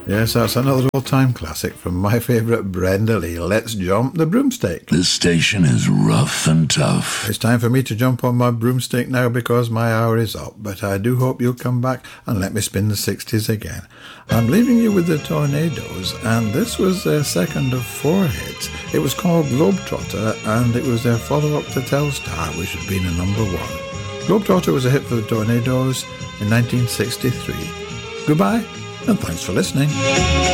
Yes, that's another all-time classic from my favourite Brenda Lee. Let's jump the broomstick. This station is rough and tough. It's time for me to jump on my broomstick now because my hour is up, but I do hope you'll come back and let me spin the 60s again. I'm leaving you with the Tornadoes, and this was their second of 4 hits. It was called Globetrotter, and it was their follow-up to Telstar, which had been a number 1. Globetrotter was a hit for the Tornadoes in 1963. Goodbye, and thanks for listening.